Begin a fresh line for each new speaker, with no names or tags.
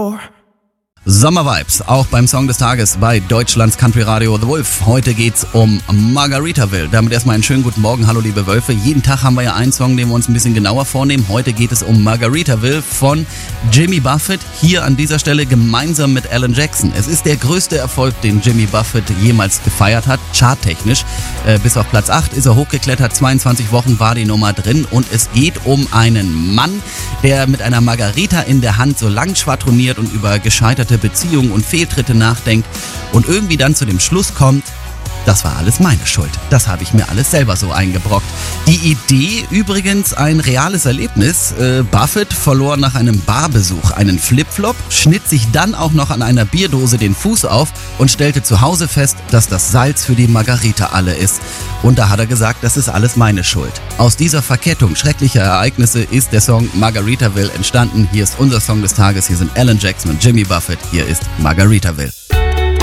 more.
Sommervibes, auch beim Song des Tages bei Deutschlands Country Radio The Wolf. Heute geht's um Margaritaville. Damit erstmal einen schönen guten Morgen. Hallo liebe Wölfe. Jeden Tag haben wir ja einen Song, den wir uns ein bisschen genauer vornehmen. Heute geht es um Margaritaville von Jimmy Buffett. Hier an dieser Stelle gemeinsam mit Alan Jackson. Es ist der größte Erfolg, den Jimmy Buffett jemals gefeiert hat, charttechnisch. Bis auf Platz 8 ist er hochgeklettert. 22 Wochen war die Nummer drin. Und es geht um einen Mann, der mit einer Margarita in der Hand so lang schwadroniert und über gescheiterte Beziehungen und Fehltritte nachdenkt und irgendwie dann zu dem Schluss kommt, das war alles meine Schuld. Das habe ich mir alles selber so eingebrockt. Die Idee übrigens ein reales Erlebnis. Buffett verlor nach einem Barbesuch einen Flipflop, schnitt sich dann auch noch an einer Bierdose den Fuß auf und stellte zu Hause fest, dass das Salz für die Margarita alle ist. Und da hat er gesagt, das ist alles meine Schuld. Aus dieser Verkettung schrecklicher Ereignisse ist der Song Margaritaville entstanden. Hier ist unser Song des Tages. Hier sind Alan Jackson und Jimmy Buffett. Hier ist Margaritaville.